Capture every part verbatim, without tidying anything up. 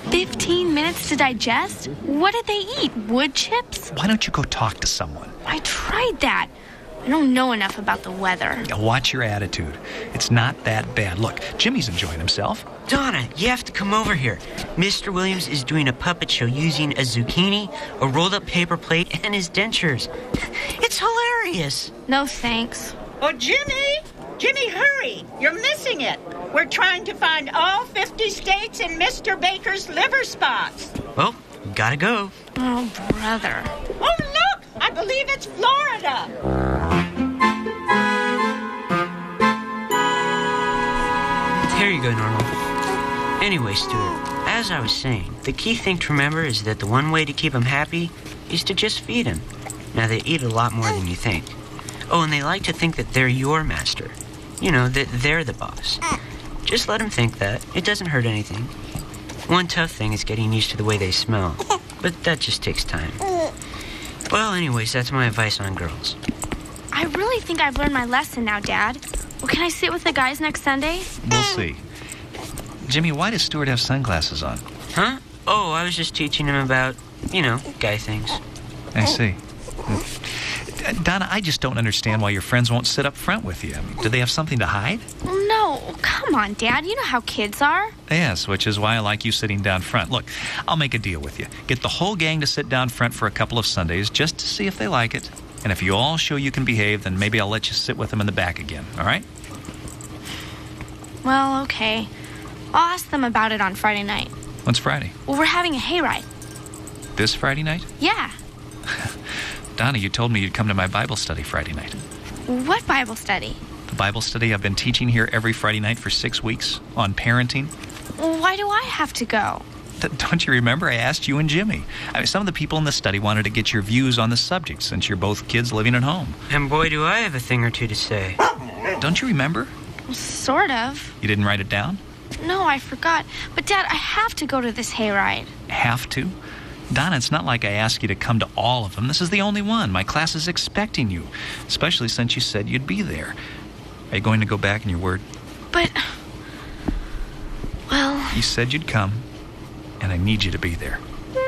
Fifteen minutes to digest? What did they eat? Wood chips? Why don't you go talk to someone? I tried that. I don't know enough about the weather. Watch your attitude. It's not that bad. Look, Jimmy's enjoying himself. Donna, you have to come over here. Mister Williams is doing a puppet show using a zucchini, a rolled-up paper plate, and his dentures. It's hilarious. No thanks. Oh, Jimmy! Jimmy, hurry! You're missing it. We're trying to find all fifty states in Mister Baker's liver spots. Well, gotta go. Oh, brother. Oh, look! I believe it's Florida. Here you go, Normal. Anyway, Stuart, as I was saying, the key thing to remember is that the one way to keep them happy is to just feed them. Now, they eat a lot more than you think. Oh, and they like to think that they're your master. You know, that they're the boss. Just let them think that. It doesn't hurt anything. One tough thing is getting used to the way they smell. But that just takes time. Well, anyways, that's my advice on girls. I really think I've learned my lesson now, Dad. Well, can I sit with the guys next Sunday? We'll see. Jimmy, why does Stuart have sunglasses on? Huh? Oh, I was just teaching him about, you know, guy things. I see. Donna, I just don't understand why your friends won't sit up front with you. I mean, do they have something to hide? No, come on, Dad. You know how kids are. Yes, which is why I like you sitting down front. Look, I'll make a deal with you. Get the whole gang to sit down front for a couple of Sundays just to see if they like it. And if you all show you can behave, then maybe I'll let you sit with them in the back again, all right? Well, okay. I'll ask them about it on Friday night. When's Friday? Well, we're having a hayride. This Friday night? Yeah. Donna, you told me you'd come to my Bible study Friday night. What Bible study? The Bible study I've been teaching here every Friday night for six weeks on parenting. Why do I have to go? D- don't you remember I asked you and Jimmy? I mean, some of the people in the study wanted to get your views on the subject since you're both kids living at home. And boy, do I have a thing or two to say. Don't you remember? Sort of. You didn't write it down? No, I forgot. But, Dad, I have to go to this hayride. Have to? Donna, it's not like I asked you to come to all of them. This is the only one. My class is expecting you, especially since you said you'd be there. Are you going to go back on your word? But, well... You said you'd come, and I need you to be there.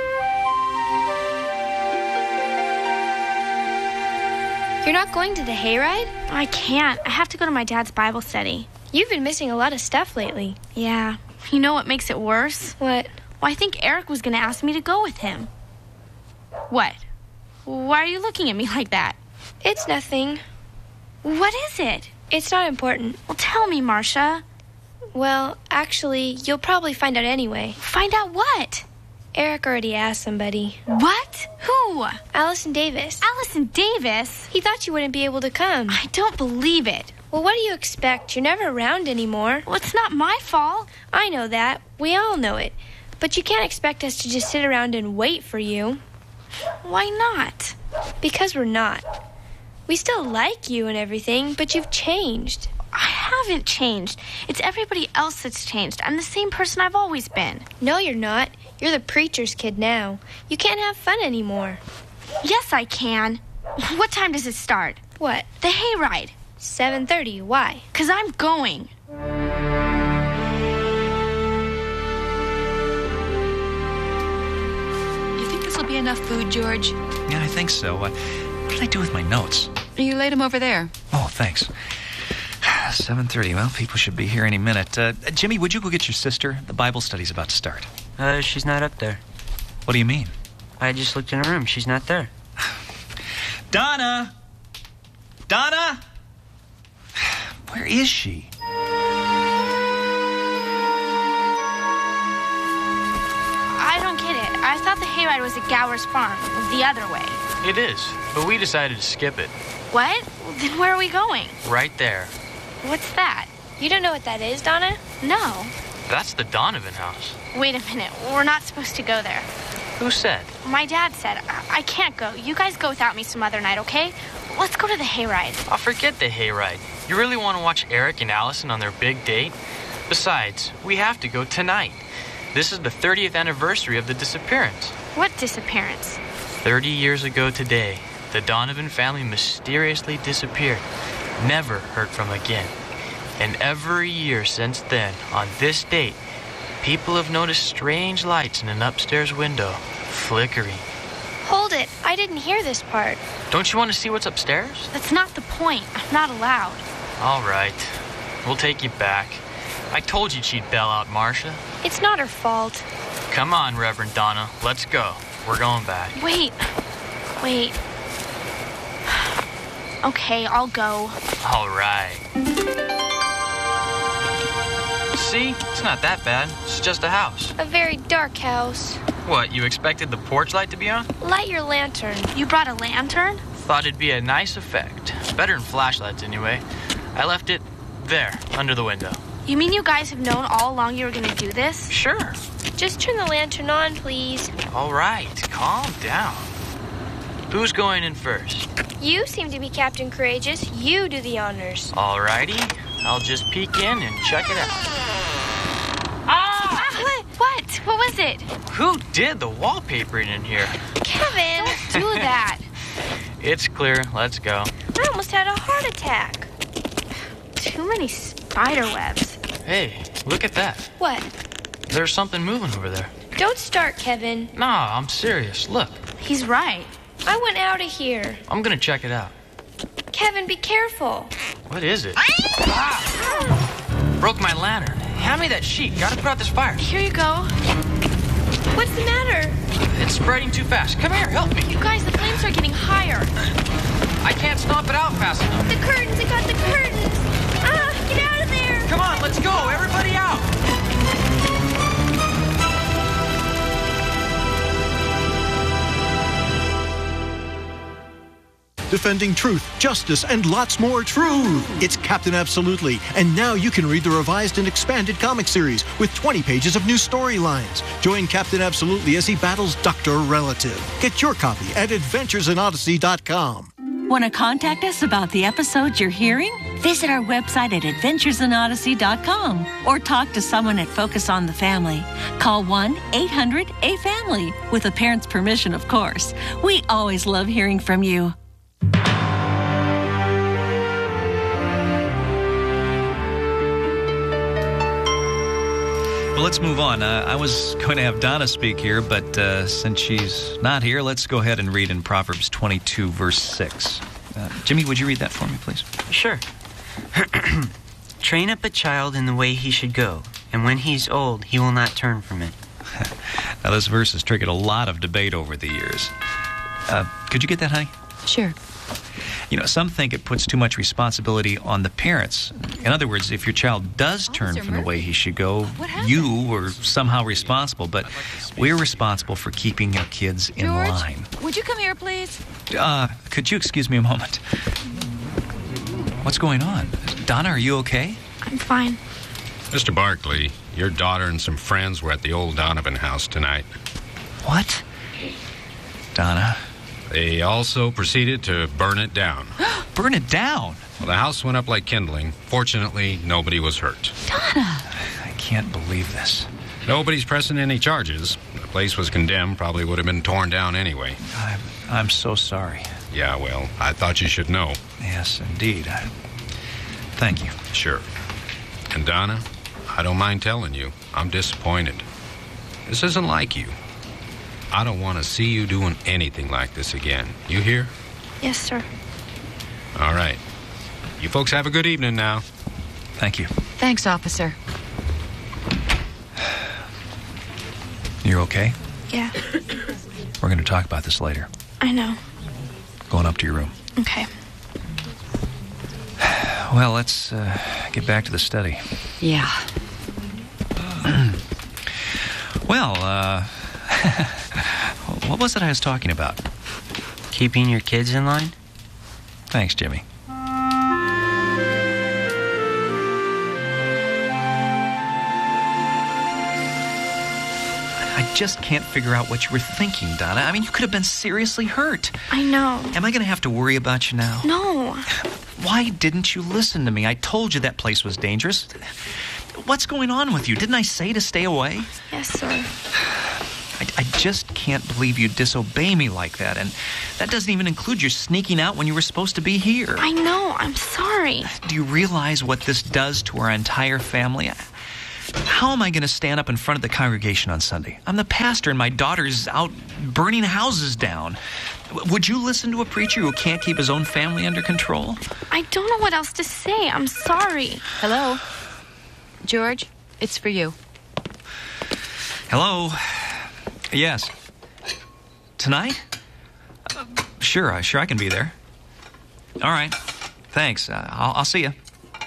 You're not going to the hayride? I can't. I have to go to my dad's Bible study. You've been missing a lot of stuff lately. Yeah. You know what makes it worse? What? Well, I think Eric was going to ask me to go with him. What? Why are you looking at me like that? It's nothing. What is it? It's not important. Well, tell me, Marcia. Well, actually, you'll probably find out anyway. Find out what? Eric already asked somebody. What? Who? Allison Davis. Allison Davis? He thought you wouldn't be able to come. I don't believe it. Well, what do you expect? You're never around anymore. Well, it's not my fault. I know that. We all know it. But you can't expect us to just sit around and wait for you. Why not? Because we're not. We still like you and everything, but you've changed. I haven't changed. It's everybody else that's changed. I'm the same person I've always been. No, you're not. You're the preacher's kid now. You can't have fun anymore. Yes, I can. What time does it start? What? The hayride. seven thirty. Why? 'Cause I'm going. You think this will be enough food, George? Yeah, I think so. Uh, what did I do with my notes? You laid them over there. Oh, thanks. seven thirty. Well, people should be here any minute. Uh, Jimmy, would you go get your sister? The Bible study's about to start. Uh, she's not up there. What do you mean? I just looked in her room. She's not there. Donna! Donna! Where is she? I don't get it. I thought the hayride was at Gower's farm, the other way. It is, but we decided to skip it. What? Well, then where are we going? Right there. What's that? You don't know what that is, Donna? No. That's the Donovan house. Wait a minute. We're not supposed to go there. Who said? My dad said. I, I can't go. You guys go without me some other night, okay? Let's go to the hayride. I'll forget the hayride. You really want to watch Eric and Allison on their big date? Besides, we have to go tonight. This is the thirtieth anniversary of the disappearance. What disappearance? Thirty years ago today, the Donovan family mysteriously disappeared. Never heard from again. And every year since then, on this date, People have noticed strange lights in an upstairs window, flickering. Hold it. I didn't hear this part. Don't you want to see what's upstairs? That's not the point. I'm not allowed. All right. We'll take you back. I told you she'd bail out Marcia. It's not her fault. Come on, Reverend Donna. Let's go. We're going back. Wait. Wait. Okay, I'll go. All right. See? It's not that bad. It's just a house. A very dark house. What, you expected the porch light to be on? Light your lantern. You brought a lantern? Thought it'd be a nice effect. Better than flashlights, anyway. I left it there, under the window. You mean you guys have known all along you were going to do this? Sure. Just turn the lantern on, please. All right, calm down. Who's going in first? You seem to be Captain Courageous. You do the honors. All righty. I'll just peek in and check it out. Ah! What? What? What was it? Who did the wallpapering in here? Kevin! Do that. It's clear. Let's go. I almost had a heart attack. Too many spider webs. Hey, look at that. What? There's something moving over there. Don't start, Kevin. Nah, I'm serious. Look. He's right. I went out of here. I'm gonna check it out. Kevin, be careful. What is it? Ah! Broke my lantern. Hand me that sheet. Gotta put out this fire. Here you go. What's the matter? It's spreading too fast. Come here, help me. You guys, the flames are getting higher. I can't stomp it out fast enough. The curtains! It got the curtains! Ah, get out of there! Come on, let's go. Everybody out. Defending truth, justice, and lots more truth. It's Captain Absolutely, and now you can read the revised and expanded comic series with twenty pages of new storylines. Join Captain Absolutely as he battles Doctor Relative. Get your copy at adventures in odyssey dot com. Want to contact us about the episodes you're hearing? Visit our website at adventures in odyssey dot com or talk to someone at Focus on the Family. Call one eight hundred A family with a parent's permission, of course. We always love hearing from you. Well, let's move on. Uh, I was going to have Donna speak here, but uh, since she's not here, let's go ahead and read in Proverbs twenty-two, verse six. Uh, Jimmy, would you read that for me, please? Sure. Train up a child in the way he should go, and when he's old, he will not turn from it. Now, this verse has triggered a lot of debate over the years. Uh, could you get that, honey? Sure. You know, some think it puts too much responsibility on the parents. In other words, if your child does turn from the way he should go, you are somehow responsible, but we're responsible for keeping our kids in George, line. Would you come here, please? Uh, could you excuse me a moment? What's going on? Donna, are you okay? I'm fine. Mister Barkley, your daughter and some friends were at the old Donovan house tonight. What? Donna? They also proceeded to burn it down. Burn it down? Well, the house went up like kindling. Fortunately, nobody was hurt. Donna! I can't believe this. Nobody's pressing any charges. The place was condemned, probably would have been torn down anyway. I'm, I'm so sorry. Yeah, well, I thought you should know. Yes, indeed. I, thank you. Sure. And Donna, I don't mind telling you, I'm disappointed. This isn't like you. I don't want to see you doing anything like this again. You hear? Yes, sir. All right. You folks have a good evening now. Thank you. Thanks, officer. You're okay? Yeah, We're going to talk about this later. I know. Going up to your room. Okay. Well, let's uh, get back to the study. Yeah. Well, uh... what was it I was talking about? Keeping your kids in line? Thanks, Jimmy. I just can't figure out what you were thinking, Donna. I mean, you could have been seriously hurt. I know. Am I going to have to worry about you now? No. Why didn't you listen to me? I told you that place was dangerous. What's going on with you? Didn't I say to stay away? Yes, sir. I, I just can't believe you disobey me like that. And that doesn't even include your sneaking out when you were supposed to be here. I know. I'm sorry. Do you realize what this does to our entire family? I, How am I going to stand up in front of the congregation on Sunday? I'm the pastor and my daughter's out burning houses down. Would you listen to a preacher who can't keep his own family under control? I don't know what else to say. I'm sorry. Hello? George, it's for you. Hello? Yes. Tonight? Uh, sure, I, sure I can be there. All right. Thanks. Uh, I'll, I'll see you.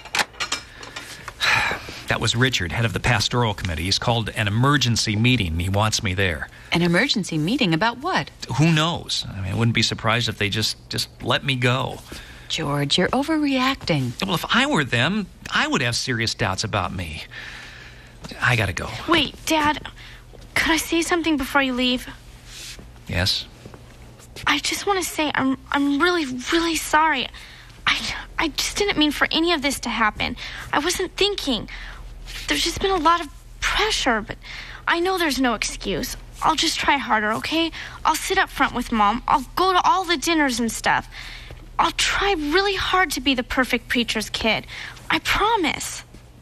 That was Richard, head of the pastoral committee. He's called an emergency meeting. He wants me there. An emergency meeting about what? Who knows? I mean, I wouldn't be surprised if they just, just let me go. George, you're overreacting. Well, if I were them, I would have serious doubts about me. I gotta go. Wait, Dad, could I say something before you leave? Yes? I just want to say I'm I'm really, really sorry. I, I just didn't mean for any of this to happen. I wasn't thinking. There's just been a lot of pressure, but I know there's no excuse. I'll just try harder, okay? I'll sit up front with Mom. I'll go to all the dinners and stuff. I'll try really hard to be the perfect preacher's kid. I promise.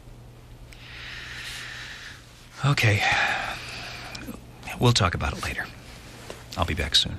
Okay. We'll talk about it later. I'll be back soon.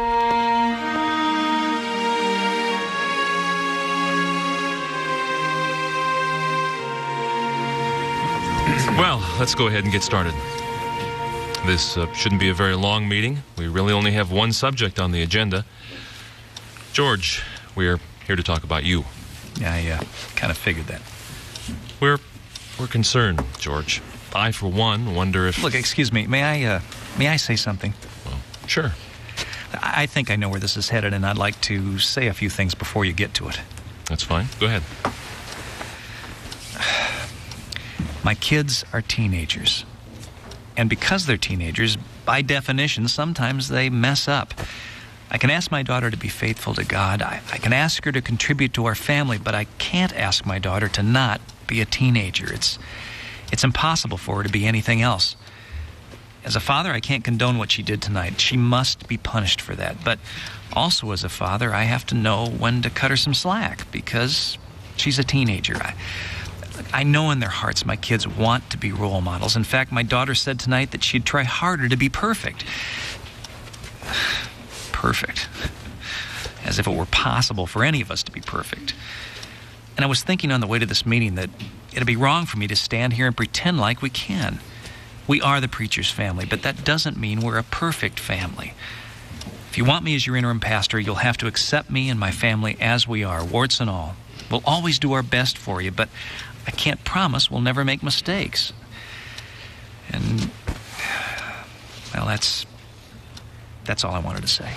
Well, let's go ahead and get started. This uh, shouldn't be a very long meeting. We really only have one subject on the agenda. George, we're here to talk about you. Yeah, I uh, kind of figured that. We're we're concerned, George. I, for one, wonder if... Look, excuse me. May I, uh, may I say something? Well, sure. I think I know where this is headed, and I'd like to say a few things before you get to it. That's fine. Go ahead. My kids are teenagers. And because they're teenagers, by definition, sometimes they mess up. I can ask my daughter to be faithful to God. I, I can ask her to contribute to our family, but I can't ask my daughter to not be a teenager. It's, it's impossible for her to be anything else. As a father, I can't condone what she did tonight. She must be punished for that. But also as a father, I have to know when to cut her some slack because she's a teenager. I, I know in their hearts my kids want to be role models. In fact, my daughter said tonight that she'd try harder to be perfect. Perfect. As if it were possible for any of us to be perfect. And I was thinking on the way to this meeting that it'd be wrong for me to stand here and pretend like we can. We are the preacher's family, but that doesn't mean we're a perfect family. If you want me as your interim pastor, you'll have to accept me and my family as we are, warts and all. We'll always do our best for you, but I can't promise we'll never make mistakes. And, well, that's, that's all I wanted to say.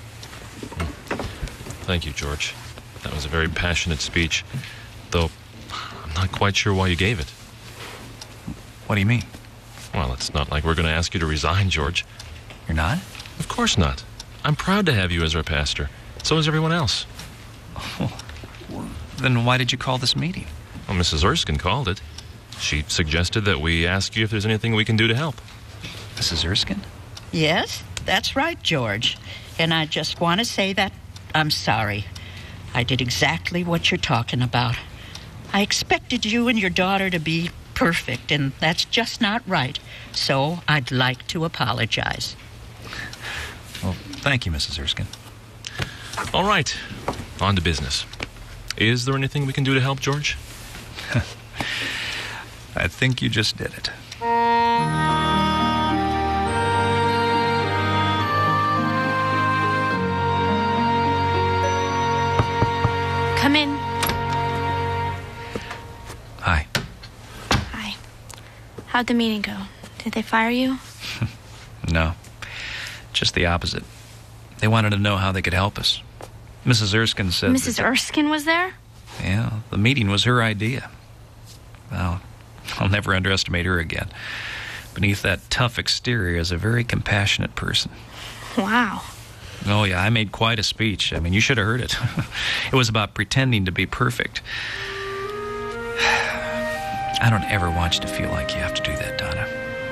Thank you, George. That was a very passionate speech, though I'm not quite sure why you gave it. What do you mean? Well, it's not like we're going to ask you to resign, George. You're not? Of course not. I'm proud to have you as our pastor. So is everyone else. Oh, then why did you call this meeting? Well, Missus Erskine called it. She suggested that we ask you if there's anything we can do to help. Missus Erskine? Yes, that's right, George. And I just want to say that I'm sorry. I did exactly what you're talking about. I expected you and your daughter to be perfect, and that's just not right. So I'd like to apologize. Well, thank you, Missus Erskine. All right, on to business. Is there anything we can do to help, George? I think you just did it. Come in. Hi. Hi. How'd the meeting go? Did they fire you? No. Just the opposite. They wanted to know how they could help us. Missus Erskine said... Missus Erskine was there? Yeah, the meeting was her idea. Well, I'll never underestimate her again. Beneath that tough exterior is a very compassionate person. Wow. Oh, yeah, I made quite a speech. I mean, you should have heard it. It was about pretending to be perfect. I don't ever want you to feel like you have to do that, Donna.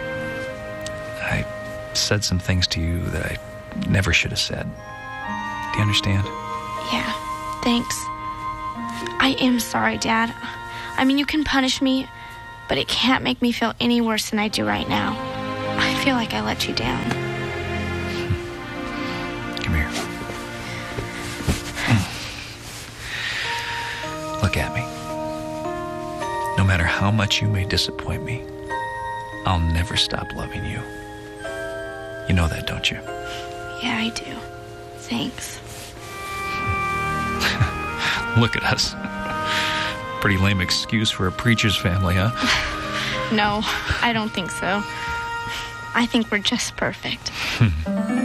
I said some things to you that I never should have said. Do you understand? Yeah, thanks. I am sorry, Dad. I mean, you can punish me, but it can't make me feel any worse than I do right now. I feel like I let you down. Come here. Look at me. No matter how much you may disappoint me, I'll never stop loving you. You know that, don't you? Yeah, I do. Thanks. Look at us. Pretty lame excuse for a preacher's family, huh? No, I don't think so. I think we're just perfect.